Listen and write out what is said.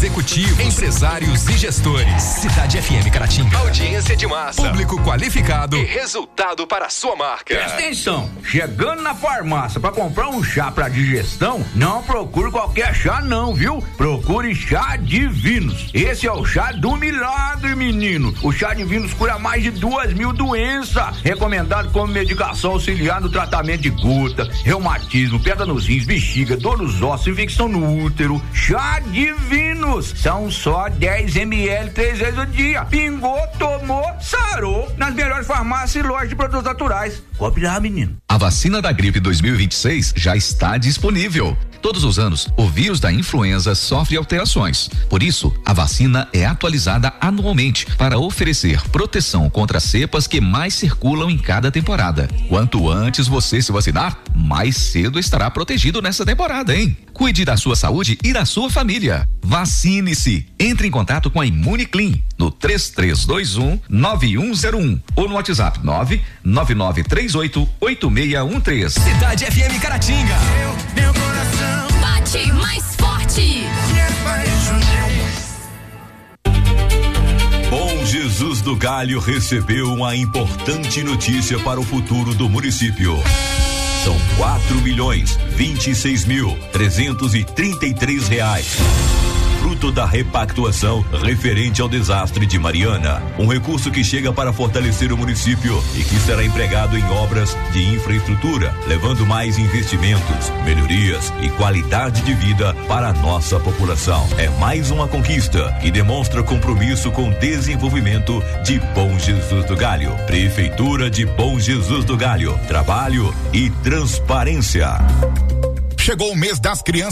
executivos, empresários e gestores. Cidade FM Caratinga. Audiência de massa. Público qualificado e resultado para a sua marca. Presta atenção, chegando na farmácia para comprar um chá para digestão, não procure qualquer chá não, viu? Procure Chá Divinos. Esse é o chá do milagre, menino. O Chá Divinos cura mais de 2.000 doenças. Recomendado como medicação auxiliar no tratamento de gota, reumatismo, pedra nos rins, bexiga, dor nos ossos, infecção no útero. Chá Divinos. São só 10 ml 3 vezes ao dia. Pingou, tomou, sarou. Nas melhores farmácias e lojas de produtos naturais. Compre lá, menino. A vacina da gripe 2026 já está disponível. Todos os anos, o vírus da influenza sofre alterações. Por isso, a vacina é atualizada anualmente para oferecer proteção contra as cepas que mais circulam em cada temporada. Quanto antes você se vacinar, mais cedo estará protegido nessa temporada, hein? Cuide da sua saúde e da sua família. Vacine-se. Entre em contato com a Imuniclean no 3321-9101 ou no WhatsApp 99938-8613. Cidade FM Caratinga. Meu coração bate mais forte. Bom Jesus do Galho recebeu uma importante notícia para o futuro do município. São 4.026.333 reais. Fruto da repactuação referente ao desastre de Mariana. Um recurso que chega para fortalecer o município e que será empregado em obras de infraestrutura, levando mais investimentos, melhorias e qualidade de vida para a nossa população. É mais uma conquista que demonstra compromisso com o desenvolvimento de Bom Jesus do Galho. Prefeitura de Bom Jesus do Galho. Trabalho e transparência. Chegou o mês das crianças